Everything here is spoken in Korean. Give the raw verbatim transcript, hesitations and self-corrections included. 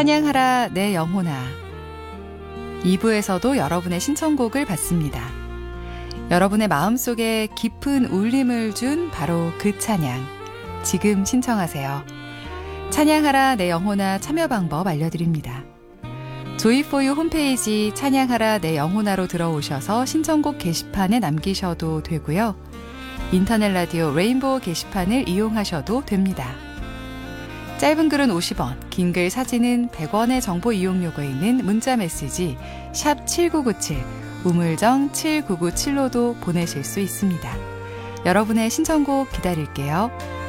찬양하라 내 영혼아. 이 부에서도 여러분의 신청곡을 받습니다. 여러분의 마음속에 깊은 울림을 준 바로 그 찬양. 지금 신청하세요. 찬양하라 내 영혼아 참여 방법 알려드립니다. 조이포유 홈페이지 찬양하라 내 영혼아로 들어오셔서 신청곡 게시판에 남기셔도 되고요. 인터넷 라디오 레인보우 게시판을 이용하셔도 됩니다. 짧은 글은 오십 원, 긴 글 사진은 백 원의 정보 이용료가 있는 문자 메시지 샵 칠구구칠, 우물정 칠구구칠로도 보내실 수 있습니다. 여러분의 신청곡 기다릴게요.